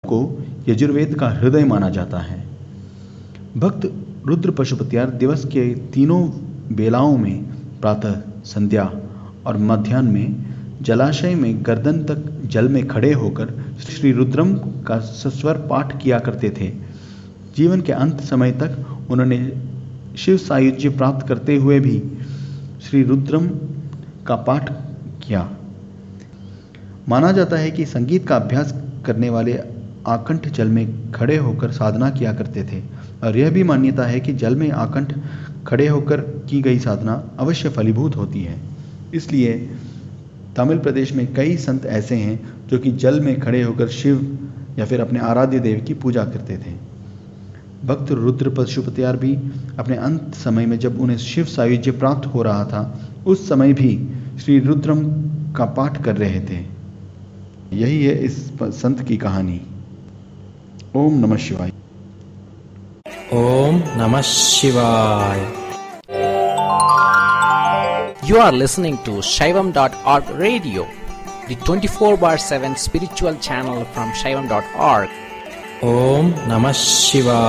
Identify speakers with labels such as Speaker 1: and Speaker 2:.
Speaker 1: को यजुर्वेद का हृदय माना जाता है। भक्त रुद्र पशुपतियार दिवस के तीनों बेलाओं में प्रातः, संध्या और मध्याह्न में जलाशय में गर्दन तक जल में खड़े होकर श्री रुद्रम का सस्वर पाठ किया करते थे। जीवन के अंत समय तक उन्होंने शिव सायुज्य प्राप्त करते हुए भी श्री रुद्रम का पाठ किया। माना जाता है कि संगीत का अभ्यास करने वाले आकंठ जल में खड़े होकर साधना किया करते थे और यह भी मान्यता है कि जल में आकंठ खड़े होकर की गई साधना अवश्य फलीभूत होती है। इसलिए तमिल प्रदेश में कई संत ऐसे हैं जो कि जल में खड़े होकर शिव या फिर अपने आराध्य देव की पूजा करते थे। भक्त रुद्र पशुपतियार भी अपने अंत समय में जब उन्हें शिव सायुज्य प्राप्त हो रहा था, उस समय भी श्री रुद्रम का पाठ कर रहे थे। यही है इस संत की कहानी। ओम नमः शिवाय।
Speaker 2: ओम नमः शिवाय। You are listening to Shaivam.org radio, the 24/7 spiritual channel from Shaivam.org. Om Namah Shivaya.